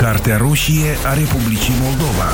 Cartea roșie a Republicii Moldova.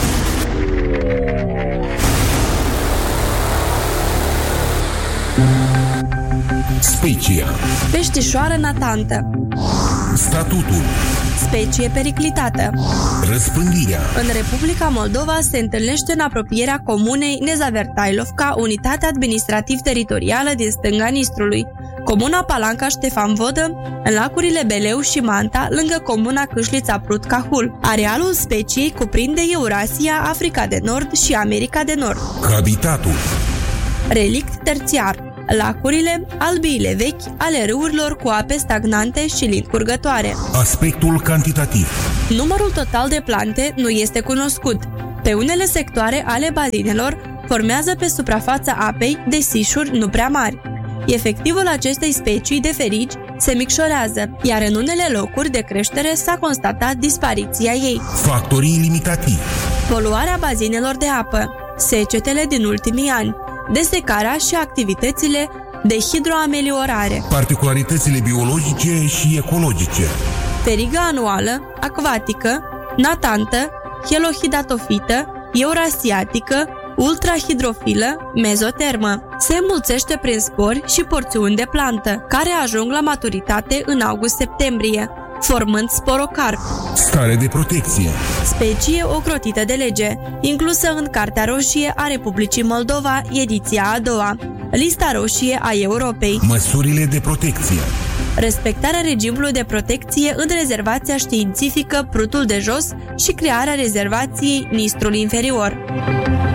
Specia. Peștișoară natantă. Statutul. Specie periclitată. Răspândirea. În Republica Moldova se întâlnește în apropierea comunei Nezavertailovca, unitate administrativ-teritorială din stânga Nistrului, comuna Palanca Ștefan Vodă, în lacurile Beleu și Manta, lângă comuna Câșlița Prut-Cahul. Arealul speciei cuprinde Eurasia, Africa de Nord și America de Nord. Habitatul. Relict terțiar. Lacurile, albiile vechi ale râurilor cu ape stagnante și lin curgătoare. Aspectul cantitativ. Numărul total de plante nu este cunoscut. Pe unele sectoare ale bazinelor formează pe suprafața apei desișuri nu prea mari. Efectivul acestei specii de ferici se micșorează, iar în unele locuri de creștere s-a constatat dispariția ei. Factorii limitativi. Poluarea bazinelor de apă, secetele din ultimii ani, desecarea și activitățile de hidroameliorare, Particularitățile biologice și ecologice. veriga anuală, acvatică, natantă, helohidatofită, eurasiatică, ultrahidrofilă, mezotermă. Se înmulțește prin spori și porțiuni de plantă, care ajung la maturitate în august-septembrie, formând sporocarp. Stare de protecție. Specie ocrotită de lege, inclusă în Cartea Roșie a Republicii Moldova, ediția a doua, Lista Roșie a Europei. Măsurile de protecție. Respectarea regimului de protecție în rezervația științifică Prutul de Jos și crearea rezervației Nistrul Inferior.